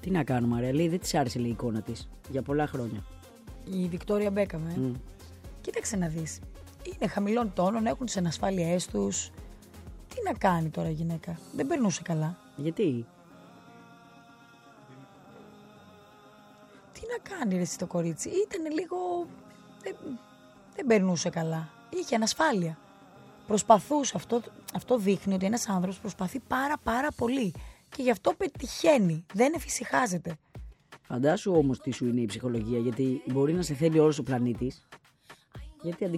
Τι να κάνουμε, Μαρία, δεν της άρεσε η εικόνα της για πολλά χρόνια. Η Βικτόρια Μπέκαμ, Κοίταξε να δεις. Είναι χαμηλών τόνων, έχουν τις ανασφάλειές τους. Τι να κάνει τώρα η γυναίκα. Δεν περνούσε καλά. Γιατί? Τι να κάνει ρε εσύ το κορίτσι. Ήταν λίγο... Δεν περνούσε καλά. Είχε ανασφάλεια. Προσπαθούσε. Αυτό δείχνει ότι ένας άνθρωπος προσπαθεί πάρα πολύ. Και γι' αυτό πετυχαίνει. Δεν εφησυχάζεται. Φαντάσου όμως τι σου είναι η ψυχολογία, γιατί μπορεί να σε θέλει όλος ο πλανήτης. Γιατί